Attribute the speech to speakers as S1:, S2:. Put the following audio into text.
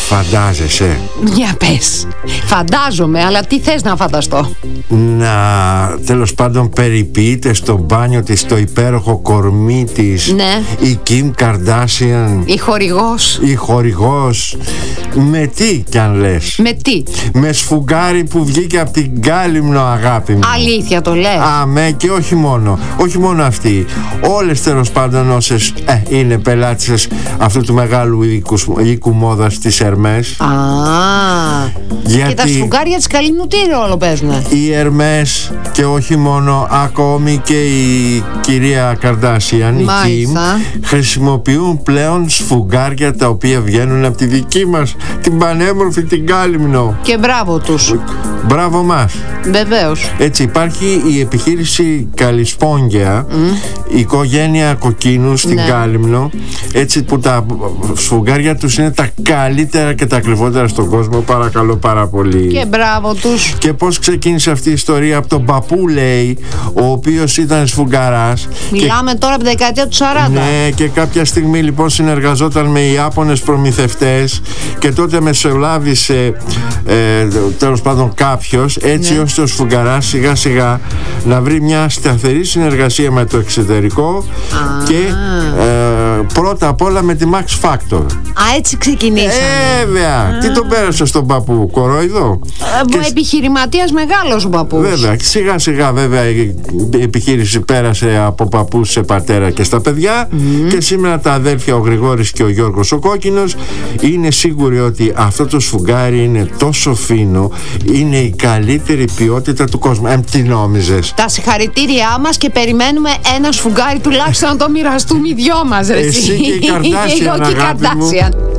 S1: Φαντάζεσαι?
S2: Για πες. Φαντάζομαι, αλλά τι θες να φανταστώ?
S1: Να, τέλος πάντων, περιποιείται στο μπάνιο της, το υπέροχο κορμί της,
S2: Ναι.
S1: η Kim Kardashian,
S2: Η
S1: χορηγός. Με τι κι αν λες?
S2: Με τι?
S1: Με σφουγγάρι που βγήκε από την Κάλυμνο, αγάπη μου.
S2: Αλήθεια το λες?
S1: Αμέ, και όχι μόνο αυτή. Όλες τέλος πάντων όσες είναι πελάτησες αυτού του μεγάλου οίκου μόδας της Ερμές.
S2: Και τα σφουγγάρια της Καλυμνού τι ρόλο παίζουνε?
S1: Η Ερμές και όχι μόνο, ακόμη και η κυρία Καρντάσιαν, η Kim, χρησιμοποιούν πλέον σφουγγάρια τα οποία βγαίνουν από τη δική μας την πανέμορφη την Κάλυμνο.
S2: Και μπράβο τους.
S1: Μπράβο μας.
S2: Βεβαίως.
S1: Έτσι, υπάρχει η επιχείρηση Καλισπόγγια, η οικογένεια Κοκκίνου στην Κάλυμνο, έτσι, που τα σφουγγάρια τους είναι τα καλύτερα και τα ακριβότερα στον κόσμο. Παρακαλώ πάρα πολύ.
S2: Και μπράβο τους.
S1: Και πώς ξεκίνησε αυτή η ιστορία? Από τον παππού, λέει, ο οποίος ήταν σφουγγαράς.
S2: Μιλάμε τώρα από τη δεκαετία του 40.
S1: Ναι, και κάποια στιγμή λοιπόν συνεργαζόταν με Ιάπωνες προμηθευτές και τότε μεσολάβησε τέλος πάντων κάποιος, έτσι ώστε ο σφουγγαράς σιγά σιγά να βρει μια σταθερή συνεργασία με το εξωτερικό και πρώτα απ' όλα με τη Max Factor.
S2: Έτσι ξεκινήσαμε.
S1: Βέβαια. Τι τον πέρασε στον παππού? Κορόιδο?
S2: Επιχειρηματίας μεγάλος ο παππούς.
S1: Βέβαια. Σιγά σιγά βέβαια η επιχείρηση πέρασε από παππού σε πατέρα και στα παιδιά, και σήμερα τα αδέλφια ο Γρηγόρης και ο Γιώργος ο Κόκκινος είναι σίγουροι ότι αυτό το σφουγγάρι είναι τόσο φίνο, είναι η καλύτερη ποιότητα του κόσμου. Τι νόμιζες?
S2: Τα συγχαρητήριά μας και περιμένουμε ένα σφουγγάρι τουλάχιστον να το μοιραστούμε οι δυο μας.
S1: Εσύ και η Καρντάσιαν, αγάπη μου.